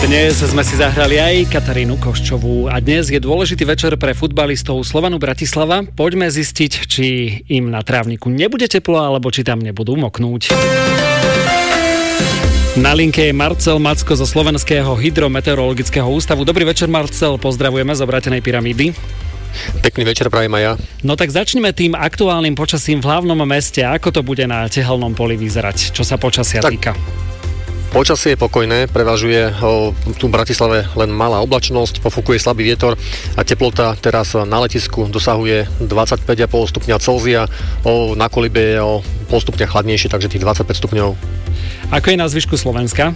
Dnes sme si zahrali aj Katarínu Koščovú a dnes je dôležitý večer pre futbalistov Slovanu Bratislava. Poďme zistiť, či im na trávniku nebude teplo, alebo či tam nebudú moknúť. Na linke je Marcel Macko zo Slovenského hydrometeorologického ústavu. Dobrý večer, Marcel, pozdravujeme z Obrátenej pyramídy. Pekný večer prajem aj ja. No tak začneme tým aktuálnym počasím v hlavnom meste. Ako to bude na Tehelnom poli vyzerať, čo sa počasia týka? Počasie je pokojné, prevažuje tu v Bratislave len malá oblačnosť, pofúkuje slabý vietor a teplota teraz na letisku dosahuje 25,5 stupňa Celzia, na Kolibe je o pol stupňa chladnejšie, takže tých 25 stupňov. Ako je na zvyšku Slovenska?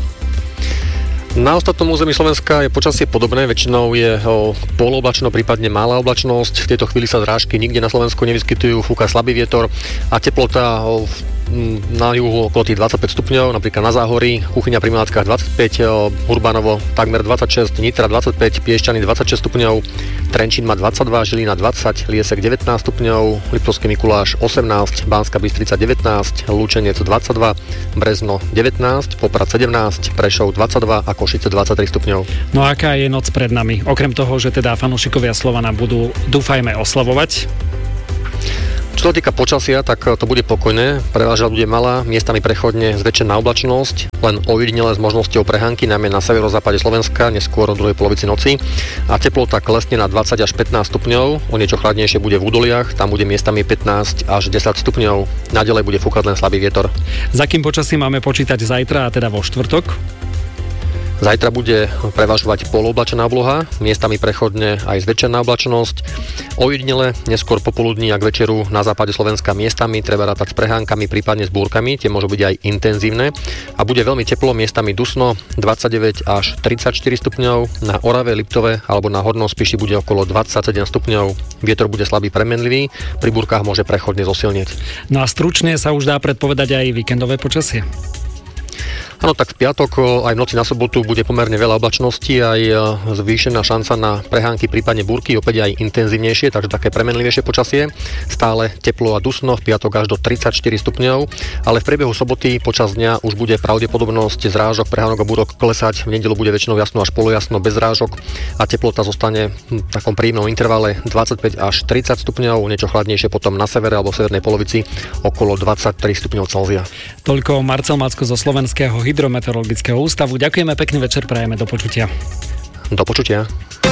Na ostatnom území Slovenska je počasie podobné, väčšinou je polooblačno, prípadne malá oblačnosť. V tejto chvíli sa zrážky nikde na Slovensku nevyskytujú, fúka slabý vietor a teplota na juhu okolo tých 25 stupňov, napríklad na Záhorí, Kuchyňa pri Miláckach 25, Urbanovo takmer 26, Nitra 25, Piešťany 26 stupňov, Trenčín má 22, Žilina 20, Liesek 19 stupňov, Liptovský Mikuláš 18, Banská Bystrica 19, Lučenec 22, Brezno 19, Poprad 17, Prešov 22 a Košice 23 stupňov. No a aká je noc pred nami? Okrem toho, že teda fanúšikovia Slovana budú, dúfajme, oslavovať. Čo sa týka počasia, tak to bude pokojné, prevážať bude malá, miestami prechodne zväčšená oblačnosť, len ojedinele s možnosťou prehánky, najmä na severozápade Slovenska, neskôr o druhej polovici noci a teplota klesne na 20 až 15 stupňov, o niečo chladnejšie bude v údoliach, tam bude miestami 15 až 10 stupňov, naďalej bude fúkať len slabý vietor. Za akým počasím máme počítať zajtra a teda vo štvrtok? Zajtra bude prevažovať polooblačená obloha, miestami prechodne aj zväčšená oblačnosť. Ojedinele neskôr popoludní a k večeru na západe Slovenska miestami treba rátať s prehánkami, prípadne s búrkami, tie môžu byť aj intenzívne. A bude veľmi teplo, miestami dusno, 29 až 34 stupňov, na Orave, Liptove alebo na Hornom Spiši bude okolo 27 stupňov. Vietor bude slabý premenlivý, pri búrkach môže prechodne zosilnieť. No a stručne sa už dá predpovedať aj víkendové počasie. Áno, tak v piatok aj v noci na sobotu bude pomerne veľa oblačností, aj zvýšená šanca na prehánky, prípadne búrky, opäť aj intenzívnejšie, takže také premenlivejšie počasie. Stále teplo a dusno, v piatok až do 34 stupňov, ale v priebehu soboty počas dňa už bude pravdepodobnosť zrážok, prehánok a búrok klesať. V nedeľu bude väčšinou jasno až polojasno bez zrážok a teplota zostane v takom príjemnom intervale 25 až 30 stupňov, niečo chladnejšie potom na severe alebo v severnej polovici okolo 23 stupňov Celzia. Toľko Marcel Macko zo Slovenského hydrometeorologického ústavu. Ďakujeme, pekný večer, prajeme, do počutia. Do počutia.